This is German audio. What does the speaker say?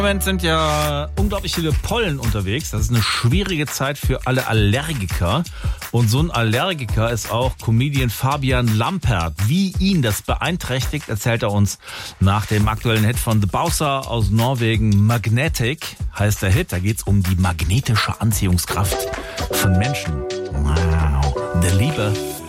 Im Moment sind ja unglaublich viele Pollen unterwegs. Das ist eine schwierige Zeit für alle Allergiker. Und so ein Allergiker ist auch Comedian Fabian Lampert. Wie ihn das beeinträchtigt, erzählt er uns nach dem aktuellen Hit von The Bowser aus Norwegen. Magnetic heißt der Hit. Da geht's um die magnetische Anziehungskraft von Menschen. Wow. Der Liebe.